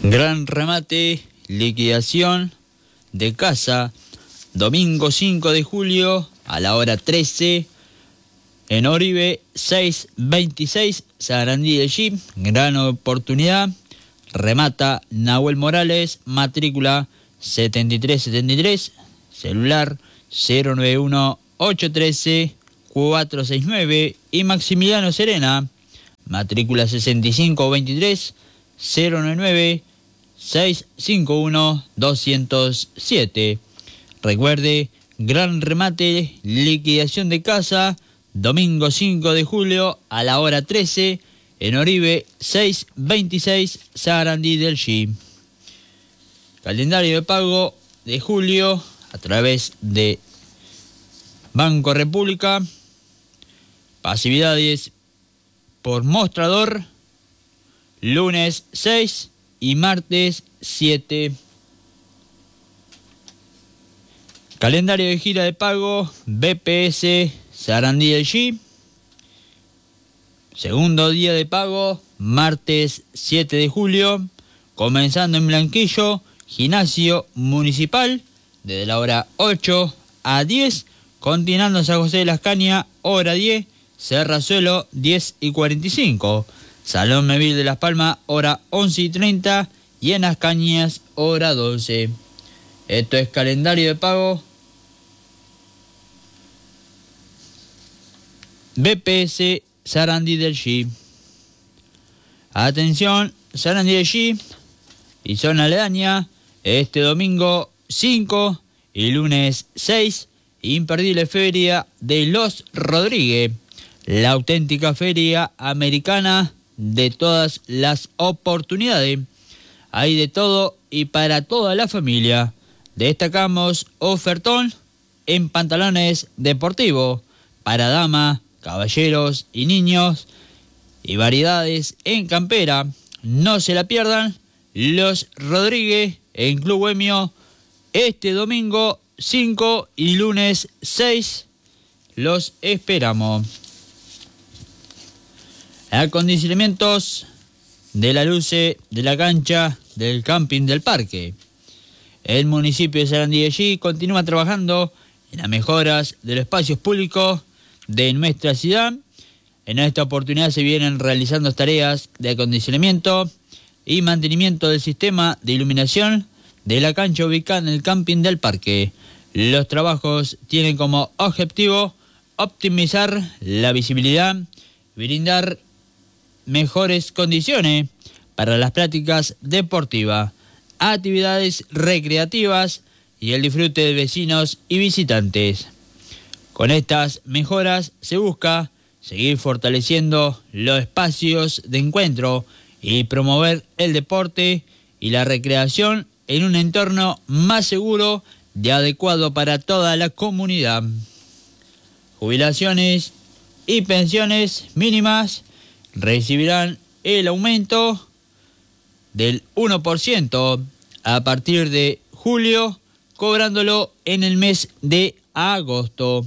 Gran remate, liquidación de casa, domingo 5 de julio a la hora 13, en Oribe 626, Sarandí del Jeep, gran oportunidad, remata Nahuel Morales, matrícula 7373, celular 091-813-469 y Maximiliano Serena, matrícula 6523, 099-651-207. Recuerde, gran remate, liquidación de casa, domingo 5 de julio a la hora 13, en Oribe 626, Sarandí del Jeep. Calendario de pago de julio a través de Banco República. Pasividades por mostrador, lunes 6 y martes 7. Calendario de gira de pago, BPS Sarandí del Jeep. Segundo día de pago, martes 7 de julio, comenzando en Blanquillo, Gimnasio Municipal, desde la hora 8 a 10, continuando en San José de las Cañas, hora 10, Serrazuelo 10 y 45, Salón Meville de Las Palmas, hora 11 y 30, y en Las Cañas, hora 12. Esto es calendario de pago BPS Sarandí del Jeep. Atención, Sarandí del Jeep y zona aledaña, este domingo 5 y lunes 6, imperdible feria de Los Rodríguez, la auténtica feria americana de todas las oportunidades. Hay de todo y para toda la familia. Destacamos ofertón en pantalones deportivos para dama, caballeros y niños, y variedades en campera. No se la pierdan, Los Rodríguez en Club Bohemio, este domingo 5 y lunes 6. Los esperamos. Acondicionamientos de la luz de la cancha del camping del parque. El municipio de Sarandí de Jeep continúa trabajando en las mejoras de los espacios públicos de nuestra ciudad. En esta oportunidad se vienen realizando tareas de acondicionamiento y mantenimiento del sistema de iluminación de la cancha ubicada en el camping del parque. Los trabajos tienen como objetivo optimizar la visibilidad, brindar mejores condiciones para las prácticas deportivas, actividades recreativas y el disfrute de vecinos y visitantes. Con estas mejoras se busca seguir fortaleciendo los espacios de encuentro y promover el deporte y la recreación en un entorno más seguro y adecuado para toda la comunidad. Jubilaciones y pensiones mínimas recibirán el aumento del 1% a partir de julio, cobrándolo en el mes de agosto.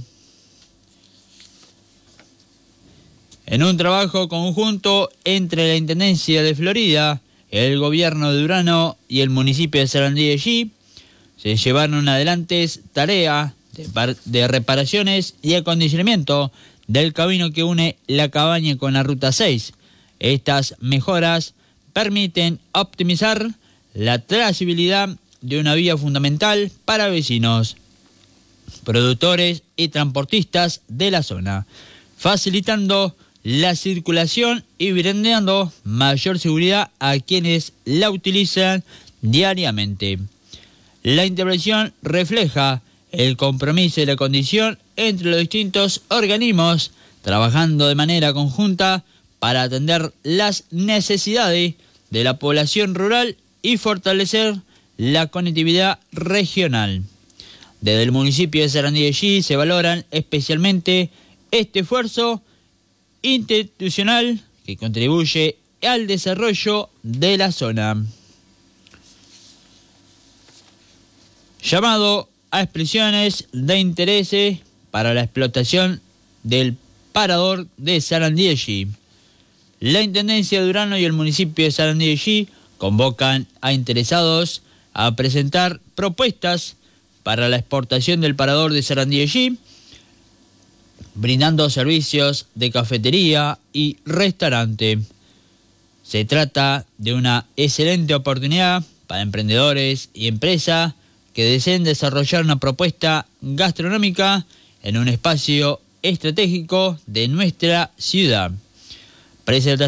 En un trabajo conjunto entre la Intendencia de Florida, el Gobierno de Durano y el municipio de Sarandí de Jeep, se llevaron adelante tareas de reparaciones y acondicionamiento del camino que une la cabaña con la Ruta 6. Estas mejoras permiten optimizar la trazabilidad de una vía fundamental para vecinos, productores y transportistas de la zona, facilitando la circulación y brindando mayor seguridad a quienes la utilizan diariamente. La intervención refleja el compromiso y la condición entre los distintos organismos, trabajando de manera conjunta para atender las necesidades de la población rural y fortalecer la conectividad regional. Desde el municipio de Sarandí de Jeep se valoran especialmente este esfuerzo institucional que contribuye al desarrollo de la zona. Llamado a expresiones de interés para la explotación del parador de Sarandí de Jeep. La Intendencia de Durano y el municipio de Sarandí de Jeep convocan a interesados a presentar propuestas para la exportación del parador de Sarandí allí, brindando servicios de cafetería y restaurante. Se trata de una excelente oportunidad para emprendedores y empresas que deseen desarrollar una propuesta gastronómica en un espacio estratégico de nuestra ciudad. Presentación